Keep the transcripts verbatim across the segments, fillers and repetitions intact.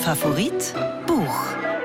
Favorit Buch.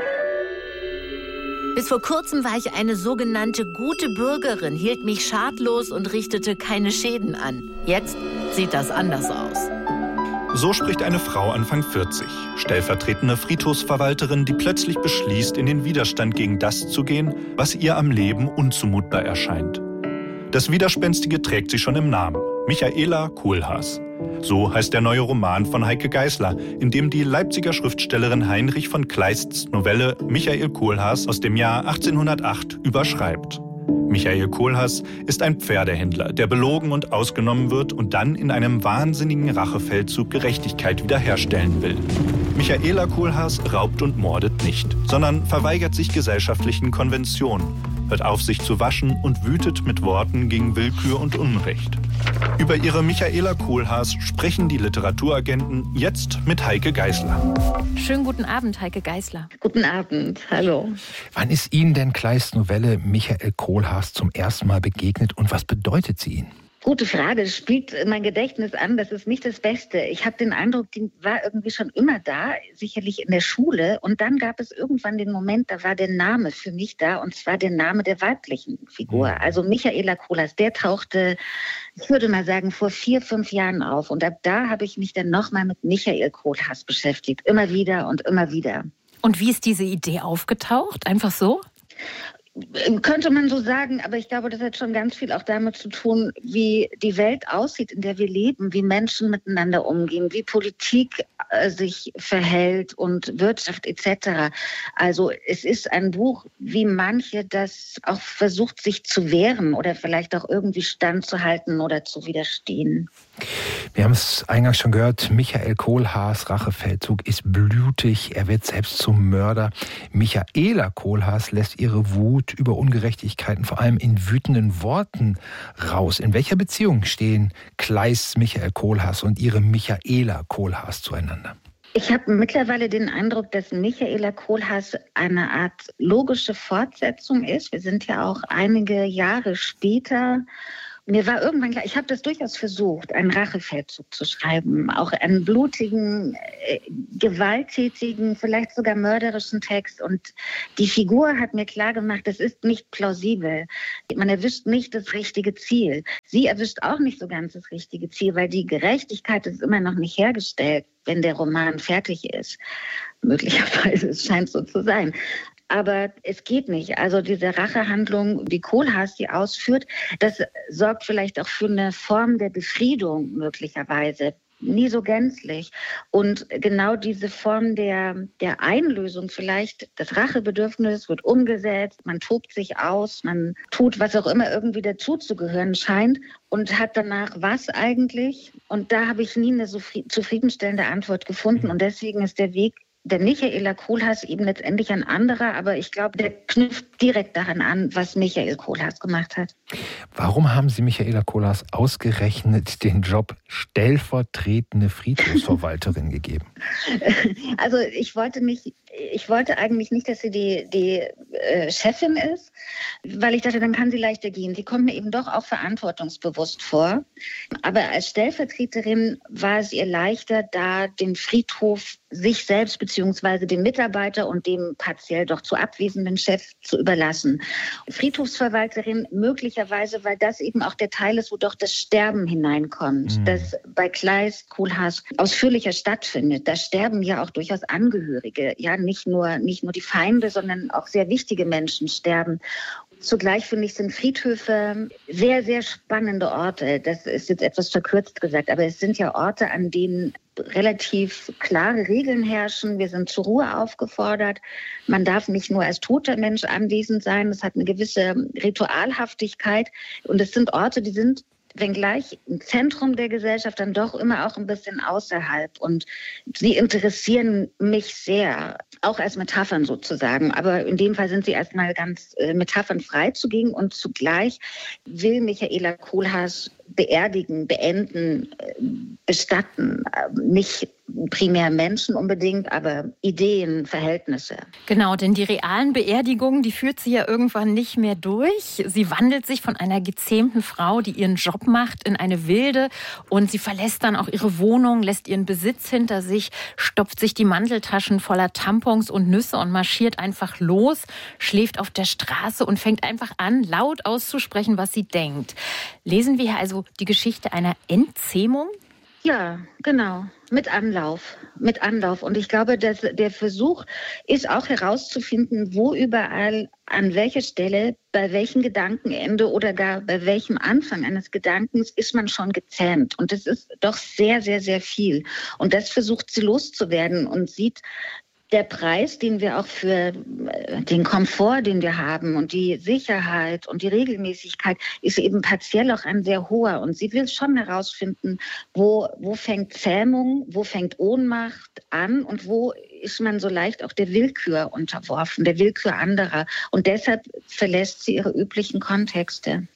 Bis vor kurzem war ich eine sogenannte gute Bürgerin, hielt mich schadlos und richtete keine Schäden an. Jetzt sieht das anders aus. So spricht eine Frau Anfang vierzig, stellvertretende Friedhofsverwalterin, die plötzlich beschließt, in den Widerstand gegen das zu gehen, was ihr am Leben unzumutbar erscheint. Das Widerspenstige trägt sie schon im Namen: Michaela Kohlhaas. So heißt der neue Roman von Heike Geisler, in dem die Leipziger Schriftstellerin Heinrich von Kleists Novelle Michael Kohlhaas aus dem Jahr achtzehnhundertacht überschreibt. Michael Kohlhaas ist ein Pferdehändler, der belogen und ausgenommen wird und dann in einem wahnsinnigen Rachefeldzug Gerechtigkeit wiederherstellen will. Michaela Kohlhaas raubt und mordet nicht, sondern verweigert sich gesellschaftlichen Konventionen, hört auf, sich zu waschen und wütet mit Worten gegen Willkür und Unrecht. Über ihre Michaela Kohlhaas sprechen die Literaturagenten jetzt mit Heike Geisler. Schönen guten Abend, Heike Geisler. Guten Abend, hallo. Wann ist Ihnen denn Kleists Novelle Michael Kohlhaas zum ersten Mal begegnet und was bedeutet sie Ihnen? Gute Frage, das spielt mein Gedächtnis an, das ist nicht das Beste. Ich habe den Eindruck, die war irgendwie schon immer da, sicherlich in der Schule. Und dann gab es irgendwann den Moment, da war der Name für mich da, und zwar der Name der weiblichen Figur. Also Michaela Kohlhaas, der tauchte, ich würde mal sagen, vor vier, fünf Jahren auf. Und ab da habe ich mich dann nochmal mit Michael Kohlhaas beschäftigt, immer wieder und immer wieder. Und wie ist diese Idee aufgetaucht? Einfach so? Könnte man so sagen, aber ich glaube, das hat schon ganz viel auch damit zu tun, wie die Welt aussieht, in der wir leben, wie Menschen miteinander umgehen, wie Politik äh, sich verhält und Wirtschaft et cetera. Also es ist ein Buch, wie manche das auch versucht, sich zu wehren oder vielleicht auch irgendwie standzuhalten oder zu widerstehen. Wir haben es eingangs schon gehört, Michael Kohlhaas Rachefeldzug ist blutig, er wird selbst zum Mörder. Michaela Kohlhaas lässt ihre Wut über Ungerechtigkeiten vor allem in wütenden Worten raus. In welcher Beziehung stehen Kleists Michael Kohlhaas und ihre Michaela Kohlhaas zueinander? Ich habe mittlerweile den Eindruck, dass Michaela Kohlhaas eine Art logische Fortsetzung ist. Wir sind ja auch einige Jahre später. Mir war irgendwann klar, ich habe das durchaus versucht, einen Rachefeldzug zu schreiben, auch einen blutigen, äh, gewalttätigen, vielleicht sogar mörderischen Text. Und die Figur hat mir klar gemacht, das ist nicht plausibel. Man erwischt nicht das richtige Ziel. Sie erwischt auch nicht so ganz das richtige Ziel, weil die Gerechtigkeit ist immer noch nicht hergestellt, wenn der Roman fertig ist. Möglicherweise, es scheint so zu sein. Aber es geht nicht. Also diese Rachehandlung, wie Kohlhaas die ausführt, das sorgt vielleicht auch für eine Form der Befriedung möglicherweise. Nie so gänzlich. Und genau diese Form der, der Einlösung vielleicht, das Rachebedürfnis wird umgesetzt, man tobt sich aus, man tut, was auch immer irgendwie dazuzugehören scheint und hat danach was eigentlich? Und da habe ich nie eine so zufriedenstellende Antwort gefunden. Und deswegen ist der Weg der Michaela Kohlhaas eben letztendlich ein anderer, aber ich glaube, der knüpft direkt daran an, was Michael Kohlhaas gemacht hat. Warum haben Sie Michaela Kohlhaas ausgerechnet den Job stellvertretende Friedhofsverwalterin gegeben? Also ich wollte nicht, ich wollte eigentlich nicht, dass sie die, die äh, Chefin ist, weil ich dachte, dann kann sie leichter gehen. Sie kommt mir eben doch auch verantwortungsbewusst vor. Aber als Stellvertreterin war es ihr leichter, da den Friedhof sich selbst bzw. dem Mitarbeiter und dem partiell doch zu abwesenden Chef zu überlassen. Friedhofsverwalterin möglicherweise, weil das eben auch der Teil ist, wo doch das Sterben hineinkommt, mhm. das bei Kleist, Kohlhaas ausführlicher stattfindet. Da sterben ja auch durchaus Angehörige, ja nicht nur, nicht nur die Feinde, sondern auch sehr wichtige Menschen sterben. Zugleich, finde ich, sind Friedhöfe sehr, sehr spannende Orte. Das ist jetzt etwas verkürzt gesagt, aber es sind ja Orte, an denen relativ klare Regeln herrschen. Wir sind zur Ruhe aufgefordert. Man darf nicht nur als toter Mensch anwesend sein. Es hat eine gewisse Ritualhaftigkeit. Und es sind Orte, die sind, wenngleich im Zentrum der Gesellschaft, dann doch immer auch ein bisschen außerhalb. Und sie interessieren mich sehr, auch als Metaphern sozusagen. Aber in dem Fall sind sie erstmal ganz äh, metaphernfrei zugegen. Und zugleich will Michaela Kohlhaas beerdigen, beenden, bestatten. Nicht primär Menschen unbedingt, aber Ideen, Verhältnisse. Genau, denn die realen Beerdigungen, die führt sie ja irgendwann nicht mehr durch. Sie wandelt sich von einer gezähmten Frau, die ihren Job macht, in eine wilde, und sie verlässt dann auch ihre Wohnung, lässt ihren Besitz hinter sich, stopft sich die Manteltaschen voller Tampons und Nüsse und marschiert einfach los, schläft auf der Straße und fängt einfach an, laut auszusprechen, was sie denkt. Lesen wir hier also die Geschichte einer Entzähmung? Ja, genau. Mit Anlauf, mit Anlauf. Und ich glaube, dass der Versuch ist auch herauszufinden, wo überall, an welcher Stelle, bei welchem Gedankenende oder gar bei welchem Anfang eines Gedankens ist man schon gezähmt. Und das ist doch sehr, sehr, sehr viel. Und das versucht sie loszuwerden und sieht, der Preis, den wir auch für den Komfort, den wir haben und die Sicherheit und die Regelmäßigkeit, ist eben partiell auch ein sehr hoher. Und sie will schon herausfinden, wo, wo fängt Zähmung, wo fängt Ohnmacht an und wo ist man so leicht auch der Willkür unterworfen, der Willkür anderer. Und deshalb verlässt sie ihre üblichen Kontexte.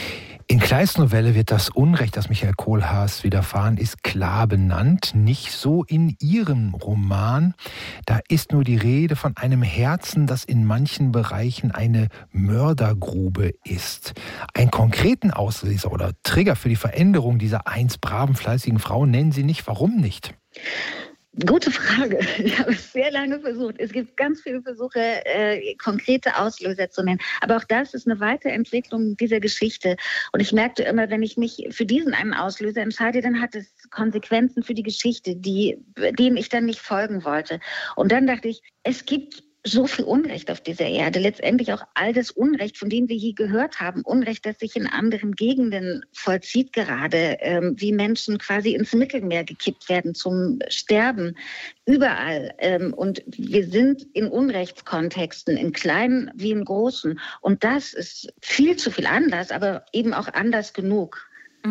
In Kleists Novelle wird das Unrecht, das Michael Kohlhaas widerfahren ist, klar benannt. Nicht so in ihrem Roman. Da ist nur die Rede von einem Herzen, das in manchen Bereichen eine Mördergrube ist. Einen konkreten Auslöser oder Trigger für die Veränderung dieser einst braven, fleißigen Frau nennen Sie nicht. Warum nicht? Gute Frage. Ich habe es sehr lange versucht. Es gibt ganz viele Versuche, äh, konkrete Auslöser zu nennen. Aber auch das ist eine Weiterentwicklung dieser Geschichte. Und ich merkte immer, wenn ich mich für diesen einen Auslöser entscheide, dann hat es Konsequenzen für die Geschichte, die, denen ich dann nicht folgen wollte. Und dann dachte ich, es gibt so viel Unrecht auf dieser Erde, letztendlich auch all das Unrecht, von dem wir je gehört haben, Unrecht, das sich in anderen Gegenden vollzieht gerade, ähm, wie Menschen quasi ins Mittelmeer gekippt werden zum Sterben, überall. Ähm, und wir sind in Unrechtskontexten, in kleinen wie in großen. Und das ist viel zu viel Anlass, aber eben auch anders genug.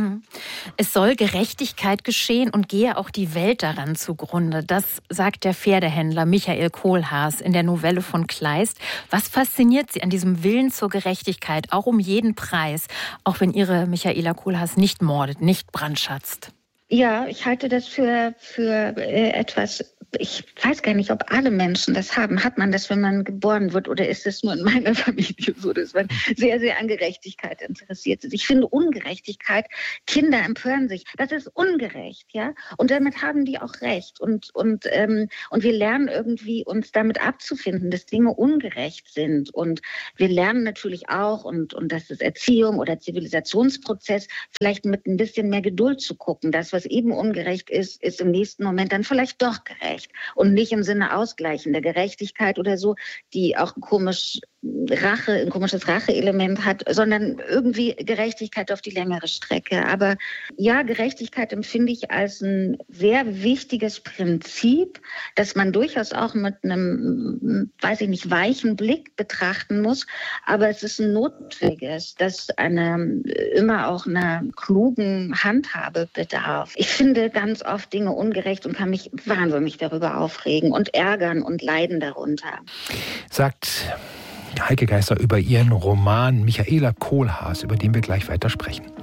Es soll Gerechtigkeit geschehen und gehe auch die Welt daran zugrunde. Das sagt der Pferdehändler Michael Kohlhaas in der Novelle von Kleist. Was fasziniert Sie an diesem Willen zur Gerechtigkeit, auch um jeden Preis, auch wenn Ihre Michaela Kohlhaas nicht mordet, nicht brandschatzt? Ja, ich halte das für, für äh, etwas, ich weiß gar nicht, ob alle Menschen das haben. Hat man das, wenn man geboren wird, oder ist es nur in meiner Familie so, dass man sehr, sehr an Gerechtigkeit interessiert ist? Ich finde Ungerechtigkeit, Kinder empören sich, das ist ungerecht, ja. Und damit haben die auch recht. Und, und, ähm, und wir lernen irgendwie, uns damit abzufinden, dass Dinge ungerecht sind. Und wir lernen natürlich auch, und, und das ist Erziehung oder Zivilisationsprozess, vielleicht mit ein bisschen mehr Geduld zu gucken. Das, was eben ungerecht ist, ist im nächsten Moment dann vielleicht doch gerecht. Und nicht im Sinne ausgleichender Gerechtigkeit oder so, die auch komisch Rache, ein komisches Rache-Element hat, sondern irgendwie Gerechtigkeit auf die längere Strecke. Aber ja, Gerechtigkeit empfinde ich als ein sehr wichtiges Prinzip, das man durchaus auch mit einem, weiß ich nicht, weichen Blick betrachten muss. Aber es ist ein notwendiges, das eine, immer auch einer klugen Handhabe bedarf. Ich finde ganz oft Dinge ungerecht und kann mich wahnsinnig darüber aufregen und ärgern und leiden darunter. Sagt Heike Geisler über ihren Roman Michaela Kohlhaas, über den wir gleich weiter sprechen.